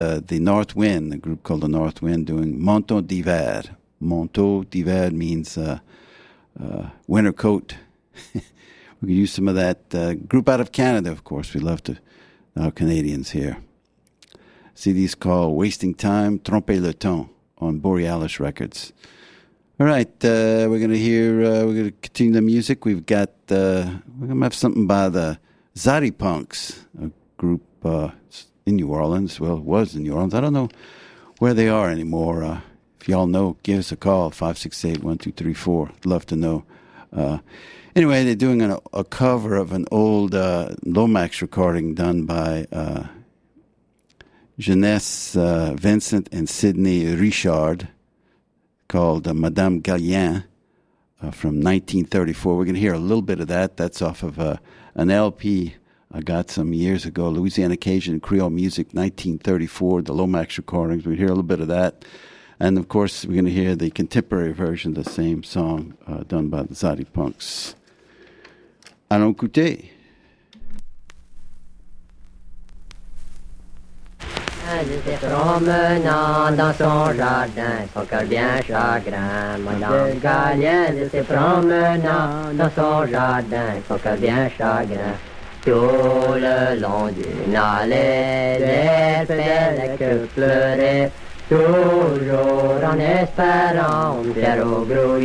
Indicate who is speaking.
Speaker 1: the North Wind, a group called the North Wind, doing Manteau d'hiver. Manteau d'hiver means winter coat. We could use some of that. Group out of Canada, of course. We love our Canadians here. CD's called Wasting Time, Tromper le Temps on Borealis Records. All right, we're going to continue the music. We're going to have something by the Zari Punks, a group in New Orleans. Well, it was in New Orleans. I don't know where they are anymore. If y'all know, give us a call, 568-1234. I'd love to know. Anyway, they're doing a cover of an old Lomax recording done by Jeunesse Vincent and Sidney Richard, called Madame Galien from 1934. We're going to hear a little bit of that. That's off of an LP I got some years ago, Louisiana Cajun Creole Music, 1934, the Lomax recordings. We'll hear a little bit of that. And, of course, we're going to hear the contemporary version of the same song done by the Zari Punks. Allons écouter.
Speaker 2: Elle était promenant dans son jardin, son cœur bien chagrin. Madame Galien était promenant dans son jardin, son cœur bien chagrin. Tout le long d'une allée, des fêtes que pleuraient, toujours en espérant faire au gros.